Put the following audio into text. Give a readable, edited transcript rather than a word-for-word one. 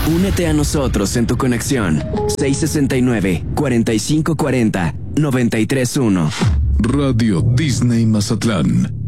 Únete a nosotros en tu conexión 669-4540-931. Radio Disney Mazatlán.